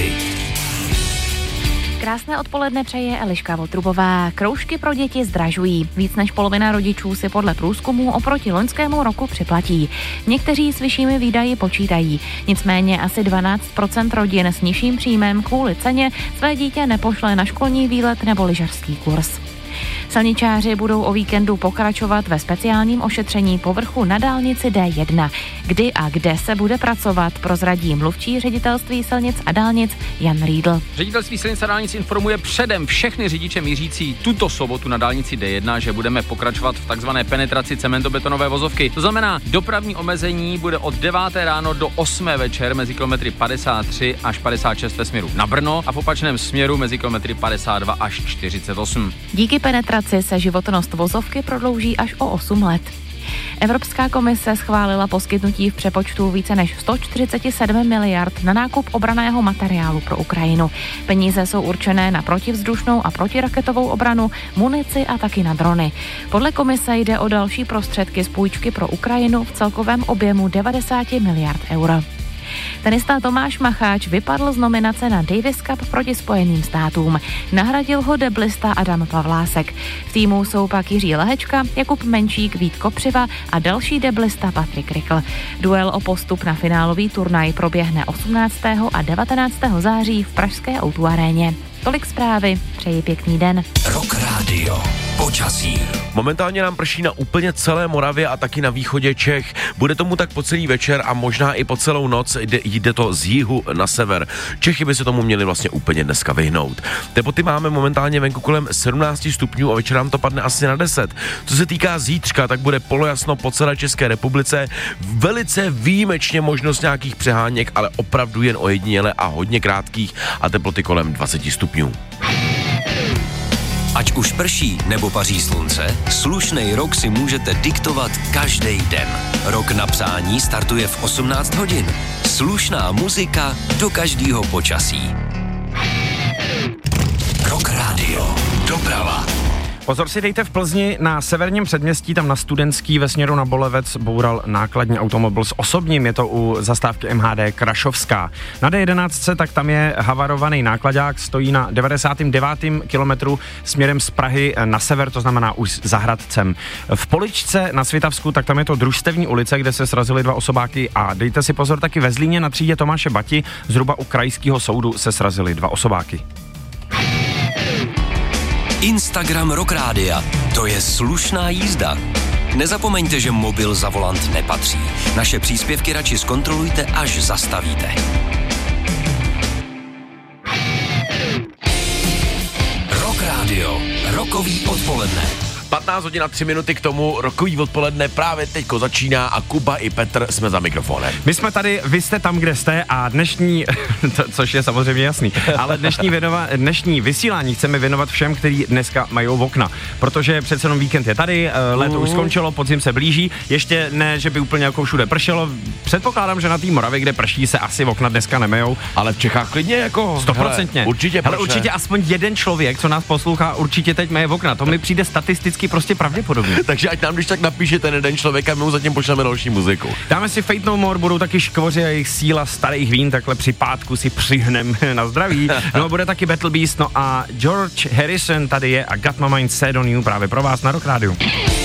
Play. Krásné odpoledne přeje Eliška Votrubová. Kroužky pro děti zdražují. Víc než polovina rodičů si podle průzkumu oproti loňskému roku připlatí. Někteří s vyššími výdaji počítají. Nicméně asi 12% rodin s nižším příjmem kvůli ceně své dítě nepošle na školní výlet nebo lyžařský kurz. Silničáři budou o víkendu pokračovat ve speciálním ošetření povrchu na dálnici D1. Kdy a kde se bude pracovat, prozradí mluvčí ředitelství silnic a dálnic Jan Riedl. Ředitelství silnic a dálnic informuje předem všechny řidiče mířící tuto sobotu na dálnici D1, že budeme pokračovat v takzvané penetraci cementobetonové vozovky. To znamená, dopravní omezení bude od 9. ráno do 8. večer mezi kilometry 53 až 56 ve směru na Brno a v opačném směru mezi kilometry 52 až 48. Díky penetraci se životnost vozovky prodlouží až o 8 let. Evropská komise schválila poskytnutí v přepočtu více než 147 miliard na nákup obranného materiálu pro Ukrajinu. Peníze jsou určené na protivzdušnou a protiraketovou obranu, munici a taky na drony. Podle komise jde o další prostředky z půjčky pro Ukrajinu v celkovém objemu 90 miliard eur. Tenista Tomáš Macháč vypadl z nominace na Davis Cup proti Spojeným státům. Nahradil ho deblista Adam Pavlásek. V týmu jsou pak Jiří Lehečka, Jakub Menčík, Vít Kopřiva a další deblista Patrik Rikl. Duel o postup na finálový turnaj proběhne 18. a 19. září v pražské O2 aréně. Tolik zprávy, přeji pěkný den. Rock Radio. Počasí. Momentálně nám prší na úplně celé Moravě a taky na východě Čech. Bude tomu tak po celý večer a možná i po celou noc. Jde to z jihu na sever. Čechy by se tomu měli vlastně úplně dneska vyhnout. Teploty máme momentálně venku kolem 17 stupňů a večer nám to padne asi na 10. Co se týká zítřka, tak bude polojasno po celé České republice. Velice výjimečně možnost nějakých přeháněk, ale opravdu jen ojediněle a hodně krátkých a teploty kolem 20 stupňů. Ať už prší nebo paří slunce, slušnej rok si můžete diktovat každý den. Rok na přání startuje v 18 hodin. Slušná muzika do každého počasí. Rock Radio. Doprava. Pozor si dejte, v Plzni na severním předměstí, tam na Studentský ve směru na Bolevec boural nákladní automobil s osobním, je to u zastávky MHD Krašovská. Na D11 tak tam je havarovaný nákladák, stojí na 99. kilometru směrem z Prahy na sever, to znamená už za Hradcem. V Poličce na Svitavsku, tak tam je to Družstevní ulice, kde se srazily dva osobáky a dejte si pozor taky ve Zlíně na třídě Tomáše Bati, zhruba u krajského soudu se srazily dva osobáky. Instagram Rock Rádia. To je slušná jízda. Nezapomeňte, že mobil za volant nepatří. Naše příspěvky radši zkontrolujte, až zastavíte. Rock Radio. Rokový odpoledne. 15 hodin a 3 minuty k tomu, rokový odpoledne právě teďko začíná a Kuba i Petr jsme za mikrofonem. My jsme tady, vy jste tam, kde jste a dnešní, což je samozřejmě jasný, ale dnešní vysílání chceme věnovat všem, kteří dneska mají okna, protože přece jenom víkend je tady, léto už skončilo, podzim se blíží, ještě ne, že by úplně jako všude pršelo, předpokládám, že na té Moravě, kde prší, se asi okna dneska nemejou. Ale v Čechách klidně jako 100%. Určitě hele, určitě aspoň jeden člověk, co nás poslouchá, určitě teď meje okna, to mi přijde statisticky prostě pravděpodobně. Takže ať nám když tak napíše ten jeden člověk a my mu zatím pošleme další muziku. Dáme si Fate No More, budou taky Škvoři a jejich síla starých vín, takhle při pátku si přihnem na zdraví. No bude taky Battle Beast, no a George Harrison tady je a Got My Mind Set On You právě pro vás na Rock Radio.